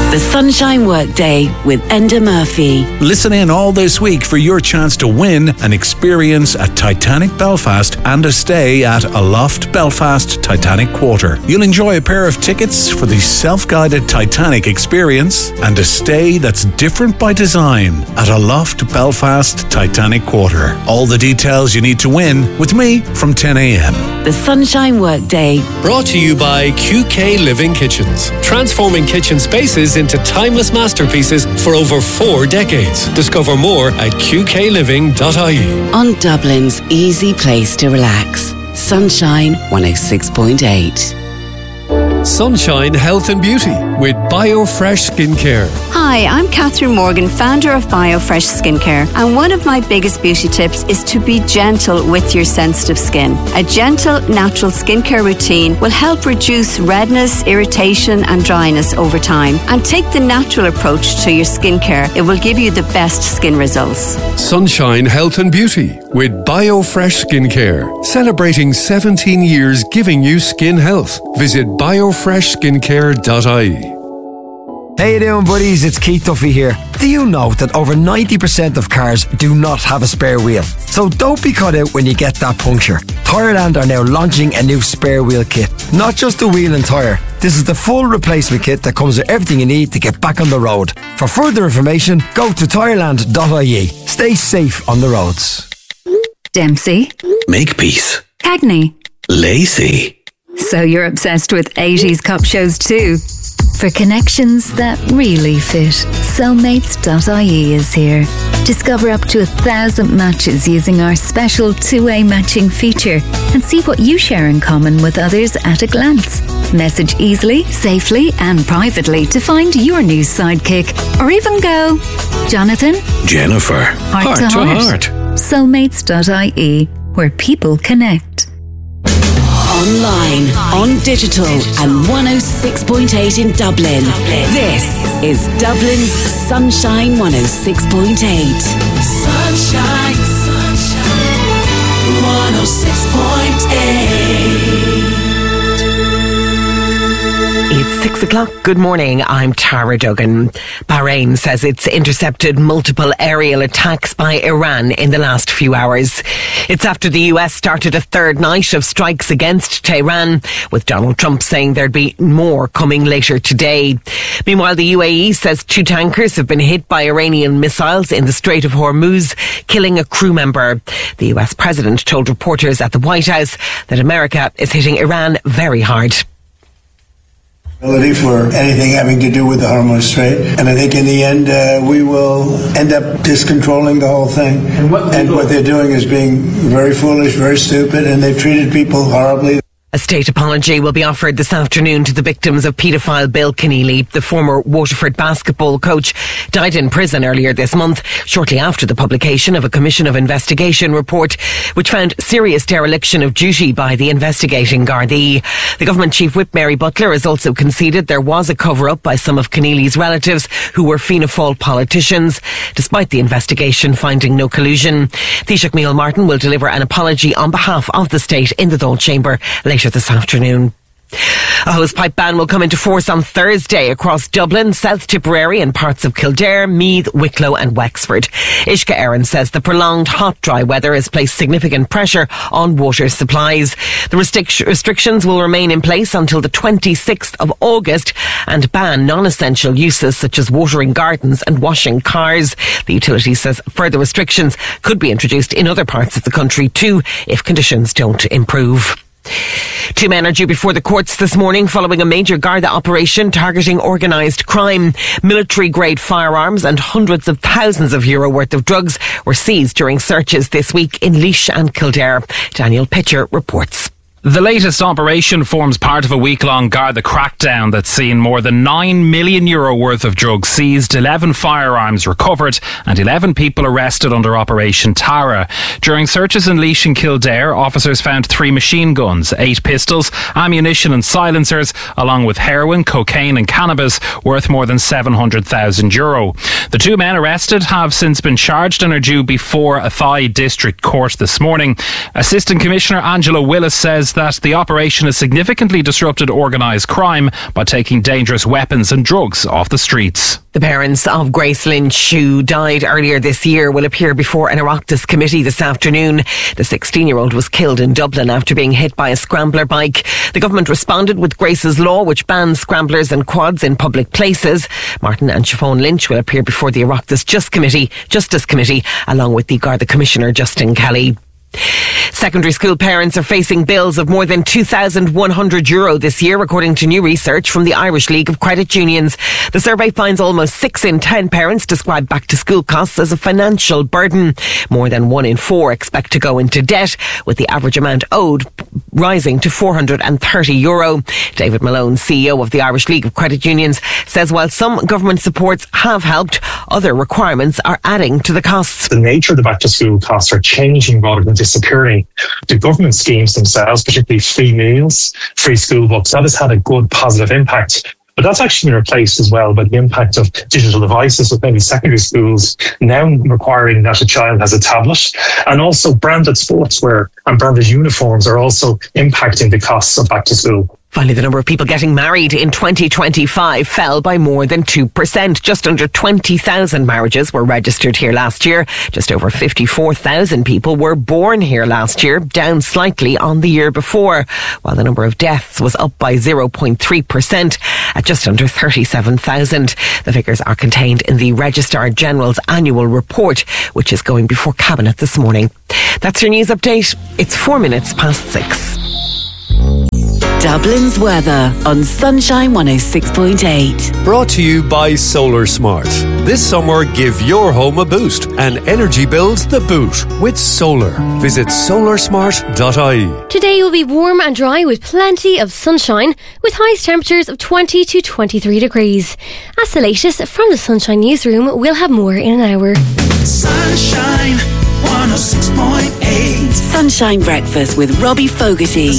The Sunshine Workday with Enda Murphy. Listen in all this week for your chance to win an experience at Titanic Belfast and a stay at Aloft Belfast Titanic Quarter. You'll enjoy a pair of tickets for the self-guided Titanic experience and a stay that's different by design at Aloft Belfast Titanic Quarter. All the details you need to win with me from 10 a.m. The Sunshine Workday. Brought to you by QK Living Kitchens. Transforming kitchen spaces into timeless masterpieces for over 4 decades. Discover more at qkliving.ie. On Dublin's easy place to relax. Sunshine 106.8. Sunshine Health and Beauty with BioFresh Skincare. Hi, I'm Catherine Morgan, founder of BioFresh Skincare, and one of my biggest beauty tips is to be gentle with your sensitive skin. A gentle, natural skincare routine will help reduce redness, irritation and dryness over time. And take the natural approach to your skincare. It will give you the best skin results. Sunshine Health and Beauty with BioFresh Skincare. Celebrating 17 years giving you skin health. Visit biofreshskincare.ie. How you doing, buddies? It's Keith Duffy here. Do you know that over 90% of cars do not have a spare wheel? So don't be caught out when you get that puncture. Tyreland are now launching a new spare wheel kit. Not just a wheel and tyre. This is the full replacement kit that comes with everything you need to get back on the road. For further information, go to tyreland.ie. Stay safe on the roads. Dempsey. Makepeace. Cagney. Lacey. So you're obsessed with 80s cop shows too? For connections that really fit, Soulmates.ie is here. Discover up to 1,000 matches using our special two-way matching feature and see what you share in common with others at a glance. Message easily, safely and privately to find your new sidekick. Or even go, Jonathan, Jennifer, heart to heart. Soulmates.ie, where people connect. Online, on digital and 106.8 in Dublin. This is Dublin's Sunshine 106.8. Sunshine, sunshine, 106.8. It's 6 o'clock. Good morning. I'm Tara Duggan. Bahrain says it's intercepted multiple aerial attacks by Iran in the last few hours. It's after the US started a third night of strikes against Tehran, with Donald Trump saying there'd be more coming later today. Meanwhile, the UAE says 2 tankers have been hit by Iranian missiles in the Strait of Hormuz, killing a crew member. The US president told reporters at the White House that America is hitting Iran very hard. For anything having to do with the Hormuz Strait. And I think in the end, we will end up discontrolling the whole thing. And what they're doing is being very foolish, very stupid, and they've treated people horribly. A state apology will be offered this afternoon to the victims of paedophile Bill Keneally. The former Waterford basketball coach died in prison earlier this month, shortly after the publication of a Commission of Investigation report, which found serious dereliction of duty by the investigating Gardaí. The government chief whip, Mary Butler, has also conceded there was a cover-up by some of Keneally's relatives who were Fianna Fáil politicians, despite the investigation finding no collusion. Taoiseach Micheál Martin will deliver an apology on behalf of the state in the Dáil Chamber later this afternoon. A hosepipe ban will come into force on Thursday across Dublin, South Tipperary and parts of Kildare, Meath, Wicklow and Wexford. Ishka Aaron says the prolonged hot, dry weather has placed significant pressure on water supplies. The restrictions will remain in place until the 26th of August and ban non-essential uses such as watering gardens and washing cars. The utility says further restrictions could be introduced in other parts of the country too if conditions don't improve. 2 men are due before the courts this morning following a major Garda operation targeting organised crime. Military-grade firearms and hundreds of thousands of euro worth of drugs were seized during searches this week in Laois and Kildare. Daniel Pitcher reports. The latest operation forms part of a week-long Garda crackdown that's seen more than €9 million worth of drugs seized, 11 firearms recovered and 11 people arrested under Operation Tara. During searches in Laois and Kildare, officers found 3 machine guns, 8 pistols, ammunition and silencers, along with heroin, cocaine and cannabis worth more than €700,000. The 2 men arrested have since been charged and are due before Athy District Court this morning. Assistant Commissioner Angela Willis says says that the operation has significantly disrupted organised crime by taking dangerous weapons and drugs off the streets. The parents of Grace Lynch, who died earlier this year, will appear before an Oireachtas committee this afternoon. The 16-year-old was killed in Dublin after being hit by a scrambler bike. The government responded with Grace's law, which bans scramblers and quads in public places. Martin and Siobhan Lynch will appear before the Oireachtas Justice Committee, along with the Garda Commissioner, Justin Kelly. Secondary school parents are facing bills of more than €2,100 this year, according to new research from the Irish League of Credit Unions. The survey finds almost 6 in 10 parents describe back to school costs as a financial burden. More than 1 in 4 expect to go into debt, with the average amount owed rising to €430. David Malone, CEO of the Irish League of Credit Unions, says while some government supports have helped, other requirements are adding to the costs. The nature of the back to school costs are changing rather than disappearing. The government schemes themselves, particularly free meals, free school books, that has had a good positive impact. But that's actually been replaced as well by the impact of digital devices, with many secondary schools now requiring that a child has a tablet. And also branded sportswear and branded uniforms are also impacting the costs of back to school. Finally, the number of people getting married in 2025 fell by more than 2%. Just under 20,000 marriages were registered here last year. Just over 54,000 people were born here last year, down slightly on the year before, while the number of deaths was up by 0.3% at just under 37,000. The figures are contained in the Registrar General's annual report, which is going before Cabinet this morning. That's your news update. It's 4 minutes past 6. Dublin's weather on Sunshine 106.8. Brought to you by Solar Smart. This summer, give your home a boost and energy bills the boot with solar. Visit solarsmart.ie. Today will be warm and dry with plenty of sunshine, with highest temperatures of 20 to 23 degrees. As the latest from the Sunshine Newsroom, we'll have more in an hour. Sunshine 106.8. Sunshine Breakfast with Robbie Fogarty.